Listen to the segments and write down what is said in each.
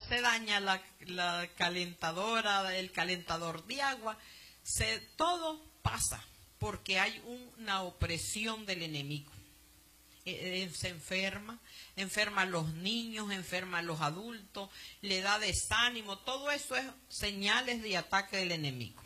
te daña la calentadora, el calentador de agua, todo pasa porque hay una opresión del enemigo. Se enferma a los niños, enferma a los adultos, le da desánimo, todo eso es señales de ataque del enemigo.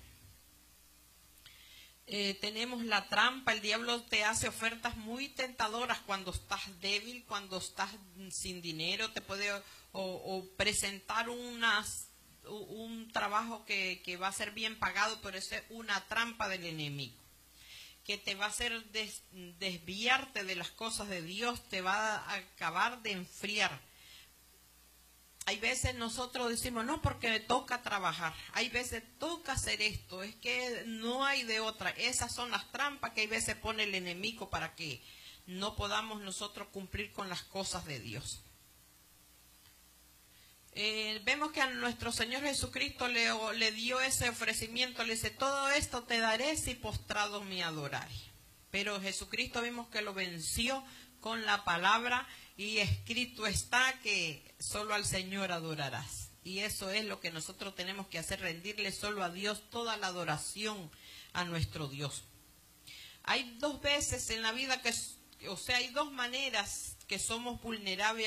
Tenemos la trampa, el diablo te hace ofertas muy tentadoras cuando estás débil, cuando estás sin dinero, te puede o presentar un trabajo que va a ser bien pagado, pero eso es una trampa del enemigo, que te va a hacer desviarte de las cosas de Dios, te va a acabar de enfriar. Hay veces nosotros decimos, no, porque me toca trabajar, hay veces toca hacer esto, es que no hay de otra. Esas son las trampas que hay veces pone el enemigo para que no podamos nosotros cumplir con las cosas de Dios. Vemos que a nuestro Señor Jesucristo le dio ese ofrecimiento, le dice, todo esto te daré si postrado me adorares. Pero Jesucristo vimos que lo venció con la palabra, y escrito está que solo al Señor adorarás. Y eso es lo que nosotros tenemos que hacer, rendirle solo a Dios toda la adoración a nuestro Dios. Hay dos veces en la vida hay dos maneras que somos vulnerables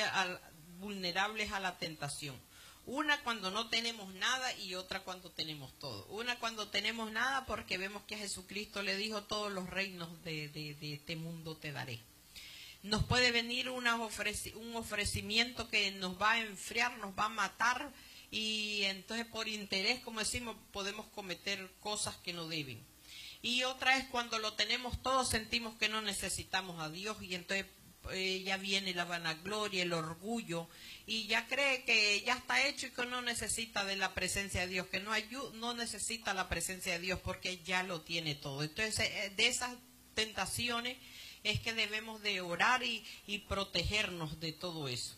a la tentación. Una cuando no tenemos nada y otra cuando tenemos todo. Una cuando tenemos nada porque vemos que a Jesucristo le dijo, todos los reinos de este mundo te daré. Nos puede venir un ofrecimiento que nos va a enfriar, nos va a matar, y entonces por interés, como decimos, podemos cometer cosas que no deben. Y otra es cuando lo tenemos todo, sentimos que no necesitamos a Dios, y entonces ya viene la vanagloria, el orgullo, y ya cree que ya está hecho y que no necesita de la presencia de Dios, que no necesita la presencia de Dios porque ya lo tiene todo. Entonces de esas tentaciones es que debemos de orar y protegernos de todo eso.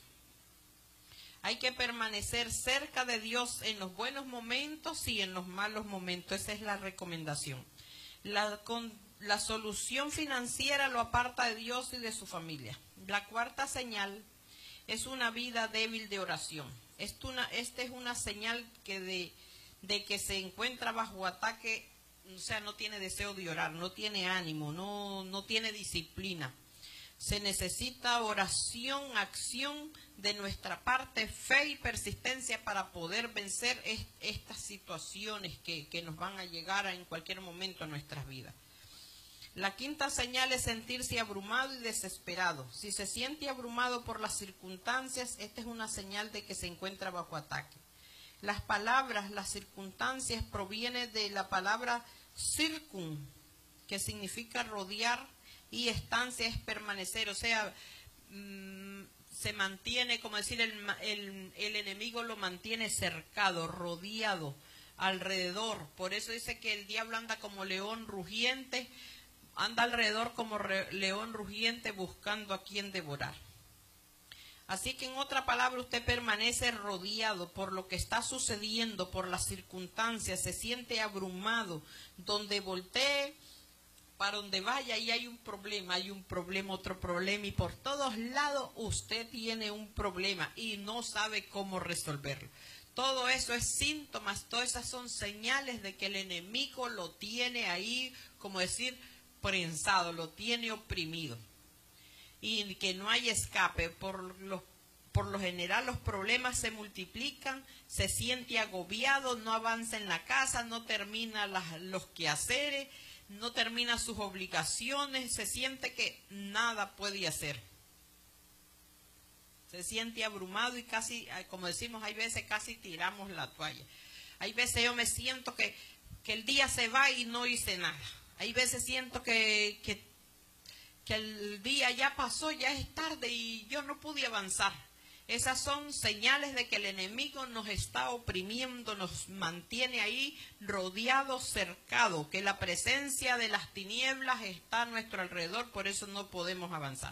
Hay que permanecer cerca de Dios en los buenos momentos y en los malos momentos. Esa es la recomendación. La solución financiera lo aparta de Dios y de su familia. La cuarta señal es una vida débil de oración. Esta es una señal de que se encuentra bajo ataque. O sea, no tiene deseo de orar, no tiene ánimo, no tiene disciplina. Se necesita oración, acción de nuestra parte, fe y persistencia para poder vencer estas situaciones que nos van a llegar en cualquier momento a nuestras vidas. La quinta señal es sentirse abrumado y desesperado. Si se siente abrumado por las circunstancias, esta es una señal de que se encuentra bajo ataque. Las palabras, las circunstancias provienen de la palabra circum, que significa rodear, y estancia es permanecer, o sea, se mantiene, como decir, el enemigo lo mantiene cercado, rodeado, alrededor. Por eso dice que el diablo anda como león rugiente, anda alrededor como león rugiente buscando a quien devorar. Así que en otra palabra, usted permanece rodeado por lo que está sucediendo, por las circunstancias, se siente abrumado, donde voltee, para donde vaya, y hay un problema, otro problema, y por todos lados usted tiene un problema y no sabe cómo resolverlo. Todo eso es síntomas, todas esas son señales de que el enemigo lo tiene ahí, como decir, prensado, lo tiene oprimido. Y que no hay escape. Por lo general los problemas se multiplican, se siente agobiado, no avanza en la casa, no termina los quehaceres, no termina sus obligaciones, se siente que nada puede hacer. Se siente abrumado y casi, como decimos, hay veces casi tiramos la toalla. Hay veces yo me siento que el día se va y no hice nada. Hay veces siento que el día ya pasó, ya es tarde y yo no pude avanzar. Esas son señales de que el enemigo nos está oprimiendo, nos mantiene ahí rodeados, cercados, que la presencia de las tinieblas está a nuestro alrededor, por eso no podemos avanzar.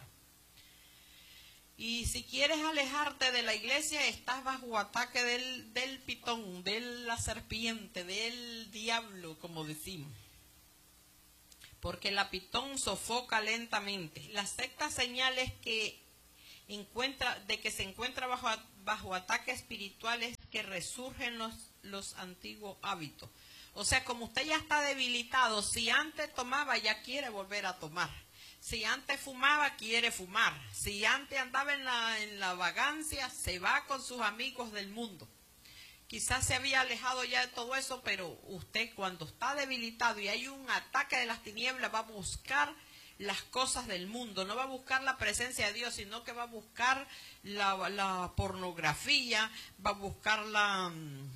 Y si quieres alejarte de la iglesia, estás bajo ataque del pitón, de la serpiente, del diablo, como decimos. Porque la pitón sofoca lentamente. La sexta señal es que se encuentra bajo ataque espiritual es que resurgen los antiguos hábitos. O sea, como usted ya está debilitado, si antes tomaba, ya quiere volver a tomar. Si antes fumaba, quiere fumar. Si antes andaba en la vagancia, se va con sus amigos del mundo. Quizás se había alejado ya de todo eso, pero usted cuando está debilitado y hay un ataque de las tinieblas, va a buscar las cosas del mundo, no va a buscar la presencia de Dios, sino que va a buscar la pornografía, va a buscar la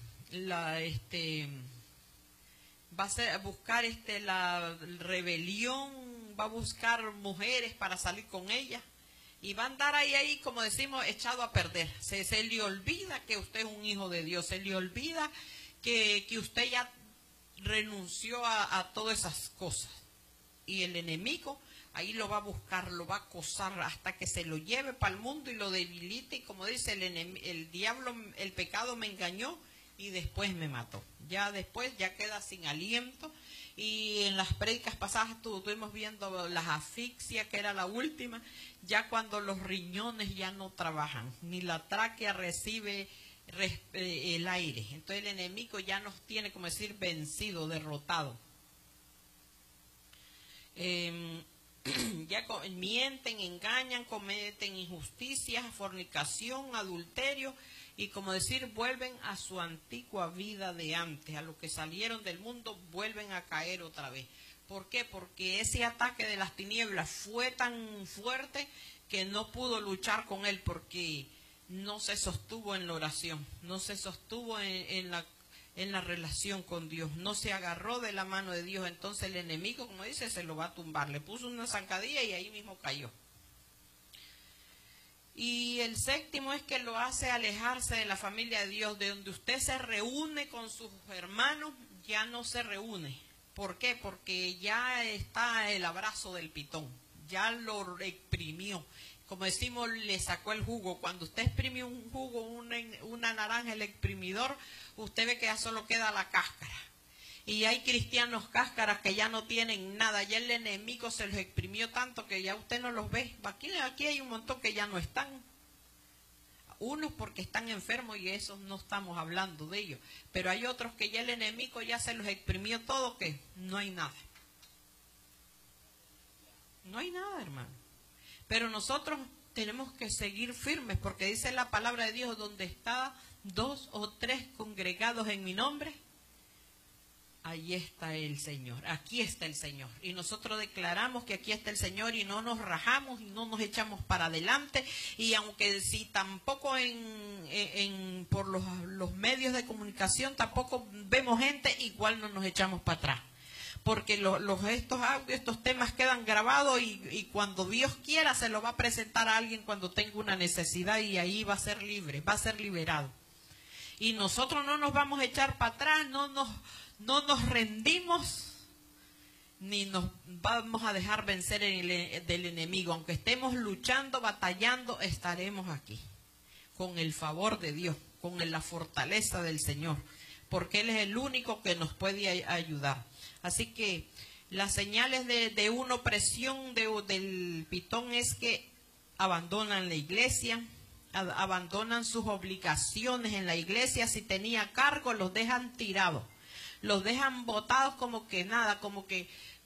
rebelión, va a buscar mujeres para salir con ellas y va a andar ahí como decimos, echado a perder. Se le olvida que usted es un hijo de Dios, se le olvida que usted ya renunció a todas esas cosas. Y el enemigo ahí lo va a buscar, lo va a acosar hasta que se lo lleve para el mundo y lo debilite. Y como dice el diablo, el pecado me engañó y después me mató. Ya después ya queda sin aliento. Y en las prédicas pasadas estuvimos viendo las asfixias, que era la última, ya cuando los riñones ya no trabajan, ni la tráquea recibe el aire. Entonces el enemigo ya nos tiene, como decir, vencido, derrotado. Ya mienten, engañan, cometen injusticias, fornicación, adulterio y como decir, vuelven a su antigua vida de antes, a lo que salieron del mundo, vuelven a caer otra vez. ¿Por qué? Porque ese ataque de las tinieblas fue tan fuerte que no pudo luchar con él, porque no se sostuvo en la oración, no se sostuvo en la relación con Dios, no se agarró de la mano de Dios. Entonces el enemigo, como dice, se lo va a tumbar, le puso una zancadilla y ahí mismo cayó. Y el séptimo es que lo hace alejarse de la familia de Dios, de donde usted se reúne con sus hermanos, ya no se reúne. ¿Por qué? Porque ya está el abrazo del pitón, ya lo exprimió. Como decimos, le sacó el jugo. Cuando usted exprime un jugo, una naranja, el exprimidor, usted ve que ya solo queda la cáscara. Y hay cristianos cáscaras que ya no tienen nada. Ya el enemigo se los exprimió tanto que ya usted no los ve. Aquí hay un montón que ya no están. Unos porque están enfermos y esos no estamos hablando de ellos. Pero hay otros que ya el enemigo ya se los exprimió todo, que no hay nada. No hay nada, hermano. Pero nosotros tenemos que seguir firmes, porque dice la palabra de Dios, donde está 2 o 3 congregados en mi nombre, ahí está el Señor, aquí está el Señor. Y nosotros declaramos que aquí está el Señor y no nos rajamos y no nos echamos para adelante. Y aunque si tampoco por los medios de comunicación tampoco vemos gente, igual no nos echamos para atrás. Porque estos audios, estos temas quedan grabados y cuando Dios quiera se lo va a presentar a alguien cuando tenga una necesidad y ahí va a ser libre, va a ser liberado. Y nosotros no nos vamos a echar para atrás, no nos rendimos, ni nos vamos a dejar vencer del enemigo. Aunque estemos luchando, batallando, estaremos aquí, con el favor de Dios, con la fortaleza del Señor, porque Él es el único que nos puede ayudar. Así que las señales de una opresión del pitón es que abandonan la iglesia, abandonan sus obligaciones en la iglesia. Si tenía cargo, los dejan tirados, los dejan botados como que nada, como que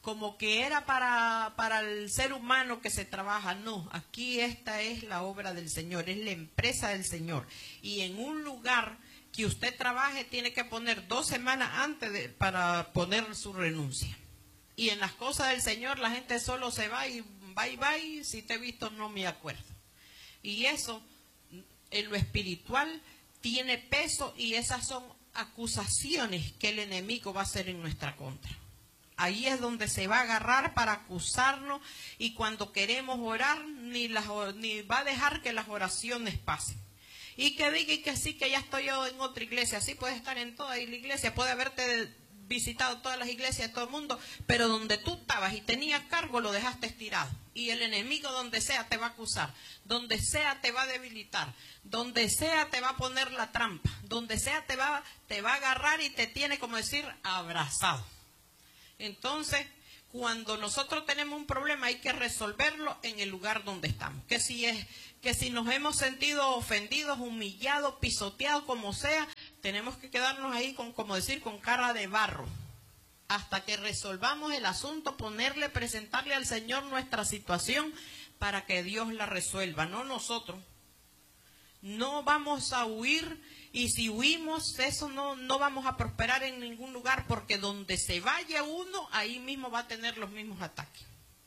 era para el ser humano que se trabaja. No, aquí esta es la obra del Señor, es la empresa del Señor. Y en un lugar que usted trabaje, tiene que poner 2 semanas antes para poner su renuncia. Y en las cosas del Señor la gente solo se va y bye, si te he visto no me acuerdo. Y eso en lo espiritual tiene peso, y esas son acusaciones que el enemigo va a hacer en nuestra contra. Ahí es donde se va a agarrar para acusarnos, y cuando queremos orar ni va a dejar que las oraciones pasen. Y que diga que sí, que ya estoy yo en otra iglesia. Sí, puedes estar en toda la iglesia, puede haberte visitado todas las iglesias de todo el mundo, pero donde tú estabas y tenías cargo lo dejaste estirado. Y el enemigo donde sea te va a acusar, donde sea te va a debilitar, donde sea te va a poner la trampa, donde sea te va a agarrar y te tiene, como decir, abrazado. Entonces, cuando nosotros tenemos un problema hay que resolverlo en el lugar donde estamos. Que si nos hemos sentido ofendidos, humillados, pisoteados, como sea, tenemos que quedarnos ahí con, como decir, con cara de barro. Hasta que resolvamos el asunto, presentarle al Señor nuestra situación para que Dios la resuelva, no nosotros. No vamos a huir, y si huimos, eso no vamos a prosperar en ningún lugar, porque donde se vaya uno, ahí mismo va a tener los mismos ataques.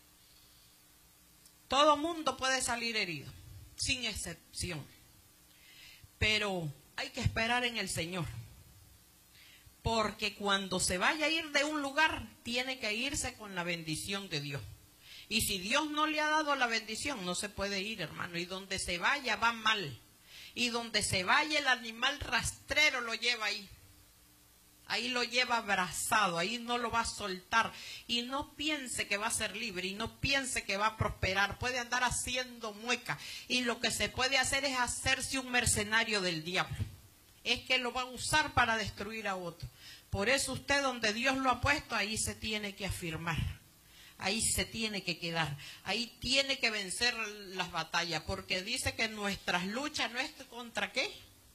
Todo mundo puede salir herido, sin excepción. Pero hay que esperar en el Señor. Porque cuando se vaya a ir de un lugar, tiene que irse con la bendición de Dios. Y si Dios no le ha dado la bendición, no se puede ir, hermano. Y donde se vaya, va mal. Y donde se vaya, el animal rastrero lo lleva ahí. Ahí lo lleva abrazado, ahí no lo va a soltar. Y no piense que va a ser libre, y no piense que va a prosperar. Puede andar haciendo mueca. Y lo que se puede hacer es hacerse un mercenario del diablo. Es que lo va a usar para destruir a otro. Por eso usted, donde Dios lo ha puesto, ahí se tiene que afirmar. Ahí se tiene que quedar. Ahí tiene que vencer las batallas. Porque dice que nuestras luchas no es contra ¿qué?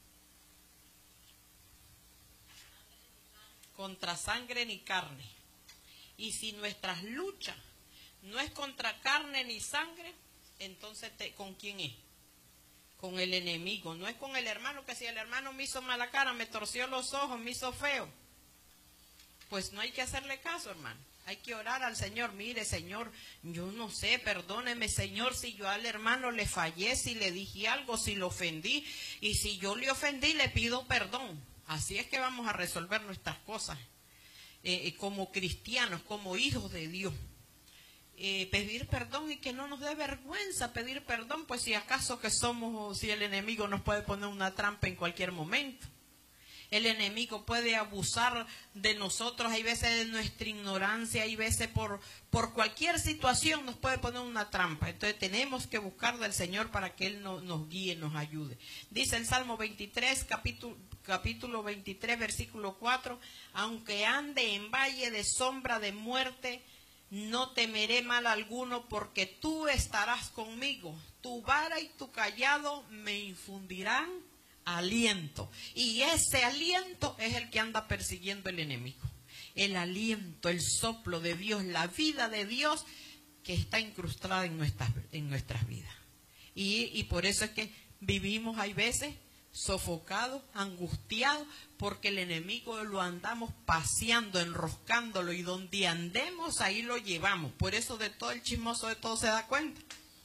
Contra sangre ni carne. Y si nuestras luchas no es contra carne ni sangre, entonces ¿con quién es? Con el enemigo. No es con el hermano, que si el hermano me hizo mala cara, me torció los ojos, me hizo feo, pues no hay que hacerle caso, hermano. Hay que orar al Señor. Mire, Señor, yo no sé, perdóneme, Señor, si yo al hermano le fallé, si le dije algo, si lo ofendí. Y si yo le ofendí, le pido perdón. Así es que vamos a resolver nuestras cosas como cristianos, como hijos de Dios. Pedir perdón, y que no nos dé vergüenza pedir perdón, pues si acaso que somos, si el enemigo nos puede poner una trampa en cualquier momento. El enemigo puede abusar de nosotros, hay veces de nuestra ignorancia, hay veces por cualquier situación nos puede poner una trampa. Entonces tenemos que buscar del Señor para que Él nos guíe, nos ayude. Dice el Salmo 23, capítulo 23, versículo 4, aunque ande en valle de sombra de muerte, no temeré mal alguno, porque tú estarás conmigo. Tu vara y tu cayado me infundirán aliento. Y ese aliento es el que anda persiguiendo el enemigo. El aliento, el soplo de Dios, la vida de Dios que está incrustada en nuestras vidas. Y por eso es que vivimos, hay veces, sofocados, angustiados, porque el enemigo lo andamos paseando, enroscándolo, y donde andemos, ahí lo llevamos. Por eso de todo el chismoso de todo se da cuenta.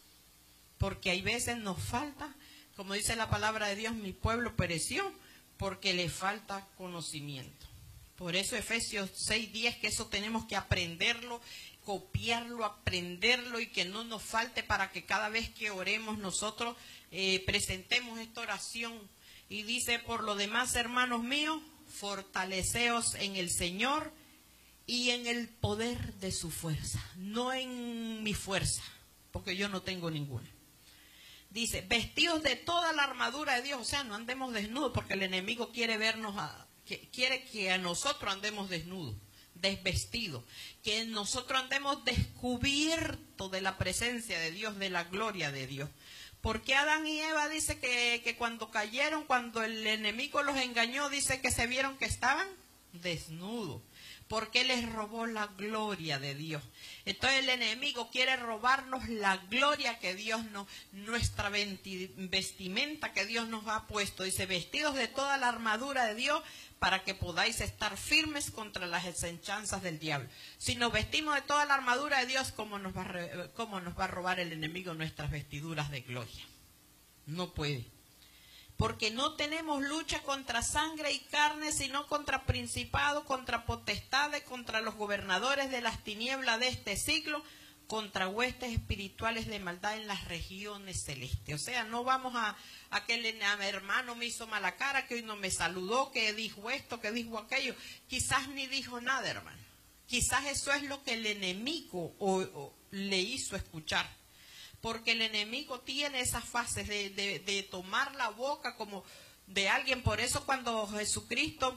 Porque hay veces nos falta, como dice la palabra de Dios, mi pueblo pereció porque le falta conocimiento. Por eso Efesios 6:10, que eso tenemos que aprenderlo, copiarlo, aprenderlo, y que no nos falte, para que cada vez que oremos nosotros presentemos esta oración. Y dice: por lo demás, hermanos míos, fortaleceos en el Señor y en el poder de su fuerza, no en mi fuerza, porque yo no tengo ninguna. Dice, vestidos de toda la armadura de Dios. O sea, no andemos desnudos, porque el enemigo quiere vernos, quiere que a nosotros andemos desnudos, desvestidos, que nosotros andemos descubiertos de la presencia de Dios, de la gloria de Dios. Porque Adán y Eva dice que cuando cayeron, cuando el enemigo los engañó, dice que se vieron que estaban desnudos, porque les robó la gloria de Dios. Entonces el enemigo quiere robarnos la gloria que Dios nuestra vestimenta que Dios nos ha puesto. Dice, vestidos de toda la armadura de Dios, para que podáis estar firmes contra las acechanzas del diablo. Si nos vestimos de toda la armadura de Dios, ¿cómo nos va a robar el enemigo nuestras vestiduras de gloria? No puede. Porque no tenemos lucha contra sangre y carne, sino contra principados, contra potestades, contra los gobernadores de las tinieblas de este siglo, contra huestes espirituales de maldad en las regiones celestes. O sea, no vamos a que el hermano me hizo mala cara, que hoy no me saludó, que dijo esto, que dijo aquello. Quizás ni dijo nada, hermano. Quizás eso es lo que el enemigo le hizo escuchar. Porque el enemigo tiene esas fases de tomar la boca como de alguien. Por eso cuando Jesucristo,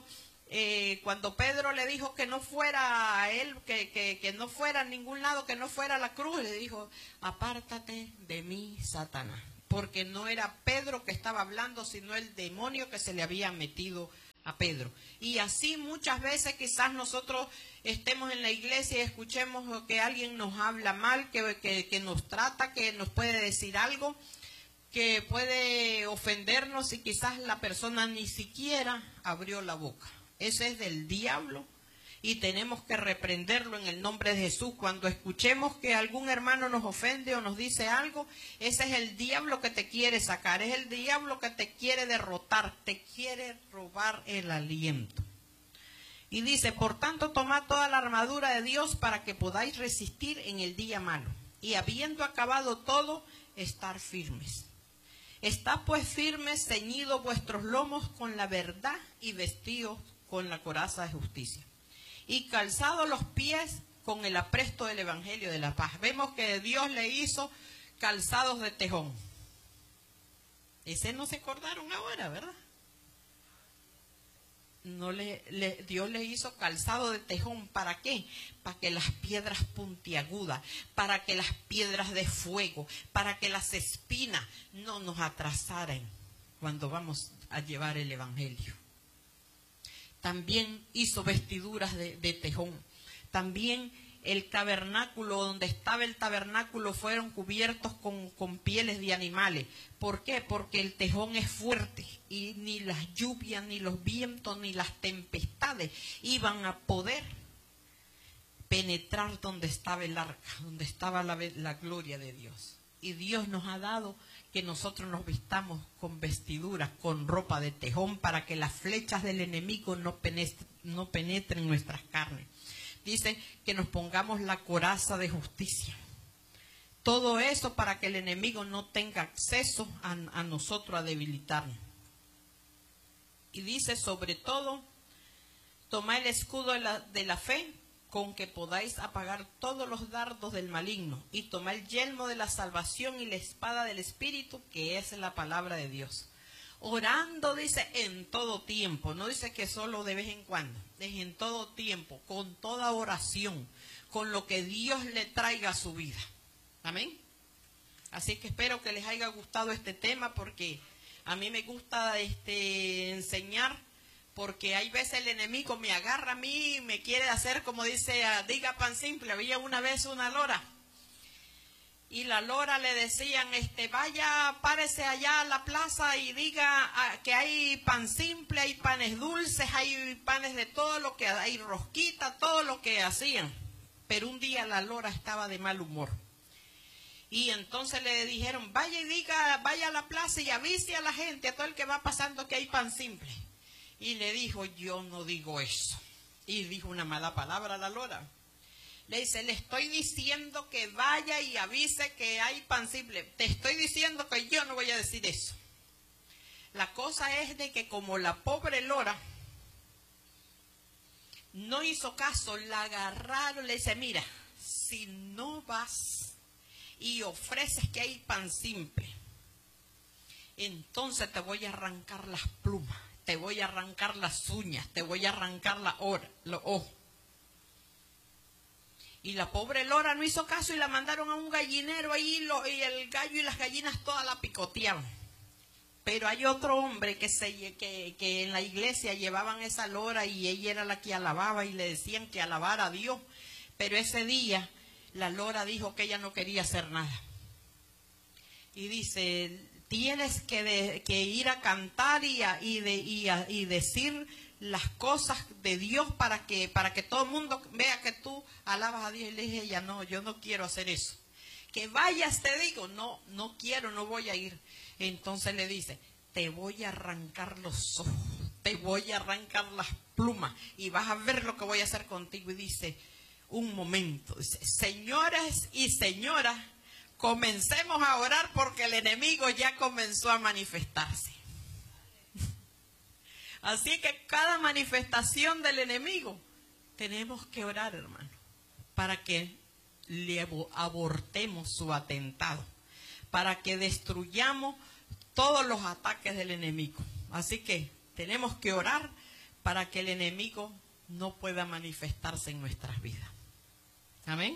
cuando Pedro le dijo que no fuera a él, que no fuera a ningún lado, que no fuera a la cruz, le dijo, apártate de mí, Satanás. Porque no era Pedro que estaba hablando, sino el demonio que se le había metido a Pedro. Y así muchas veces quizás nosotros estemos en la iglesia y escuchemos que alguien nos habla mal, que nos trata, que nos puede decir algo, que puede ofendernos y quizás la persona ni siquiera abrió la boca. Ese es del diablo y tenemos que reprenderlo en el nombre de Jesús. Cuando escuchemos que algún hermano nos ofende o nos dice algo, ese es el diablo que te quiere sacar, es el diablo que te quiere derrotar, te quiere robar el aliento. Y dice, por tanto, tomad toda la armadura de Dios para que podáis resistir en el día malo. Y habiendo acabado todo, estar firmes. Estad pues firmes, ceñidos vuestros lomos con la verdad y vestidos con la coraza de justicia. Y calzados los pies con el apresto del evangelio de la paz. Vemos que Dios le hizo calzados de tejón. Ese no se acordaron ahora, ¿verdad? Dios le hizo calzado de tejón. ¿Para qué? Para que las piedras puntiagudas, para que las piedras de fuego, para que las espinas no nos atrasaran cuando vamos a llevar el evangelio. También hizo vestiduras de tejón. También el tabernáculo, donde estaba el tabernáculo, fueron cubiertos con pieles de animales. ¿Por qué? Porque el tejón es fuerte y ni las lluvias, ni los vientos, ni las tempestades iban a poder penetrar donde estaba el arca, donde estaba la gloria de Dios. Y Dios nos ha dado que nosotros nos vistamos con vestiduras, con ropa de tejón, para que las flechas del enemigo no penetren nuestras carnes. Dice que nos pongamos la coraza de justicia. Todo eso para que el enemigo no tenga acceso a nosotros, a debilitarnos. Y dice, sobre todo, tomad el escudo de la fe, con que podáis apagar todos los dardos del maligno, y tomad el yelmo de la salvación y la espada del Espíritu, que es la palabra de Dios. Orando, dice, en todo tiempo. No dice que solo de vez en cuando. Es en todo tiempo, con toda oración, con lo que Dios le traiga a su vida. Amén. Así que espero que les haya gustado este tema, porque a mí me gusta enseñar, porque hay veces el enemigo me agarra a mí y me quiere hacer, como dice, diga pan simple. Había una vez una lora. Y la lora le decían, vaya, párese allá a la plaza y diga que hay pan simple, hay panes dulces, hay panes de todo lo que hay, rosquita, todo lo que hacían. Pero un día la lora estaba de mal humor. Y entonces le dijeron, vaya y diga, vaya a la plaza y avise a la gente, a todo el que va pasando, que hay pan simple. Y le dijo, yo no digo eso. Y dijo una mala palabra a la lora. Le dice, le estoy diciendo que vaya y avise que hay pan simple. Te estoy diciendo que yo no voy a decir eso. La cosa es de que como la pobre lora no hizo caso, la agarraron, le dice, mira, si no vas y ofreces que hay pan simple, entonces te voy a arrancar las plumas, te voy a arrancar las uñas, te voy a arrancar los ojos. Y la pobre lora no hizo caso y la mandaron a un gallinero ahí, y el gallo y las gallinas todas la picoteaban. Pero hay otro hombre que en la iglesia llevaban esa lora y ella era la que alababa y le decían que alabara a Dios. Pero ese día la lora dijo que ella no quería hacer nada. Y dice, tienes que ir a cantar y decir las cosas de Dios para que todo el mundo vea que tú alabas a Dios. Y le dije a ella, no, yo no quiero hacer eso. Que vayas, te digo, no quiero, no voy a ir. Entonces le dice, te voy a arrancar los ojos, te voy a arrancar las plumas y vas a ver lo que voy a hacer contigo. Y dice, un momento, dice, señoras y señoras, comencemos a orar porque el enemigo ya comenzó a manifestarse. Así que cada manifestación del enemigo tenemos que orar, hermano, para que le abortemos su atentado, para que destruyamos todos los ataques del enemigo. Así que tenemos que orar para que el enemigo no pueda manifestarse en nuestras vidas. Amén.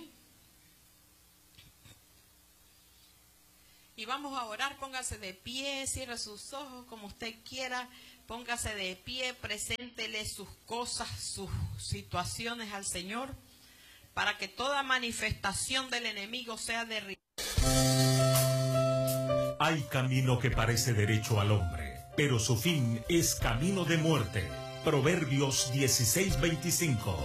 Y vamos a orar, póngase de pie, cierre sus ojos como usted quiera, Póngase de pie, preséntele sus cosas, sus situaciones al Señor, para que toda manifestación del enemigo sea derribada. Hay camino que parece derecho al hombre, pero su fin es camino de muerte. Proverbios 16:25.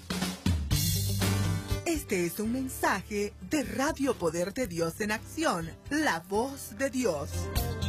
Este es un mensaje de Radio Poder de Dios en Acción, la voz de Dios.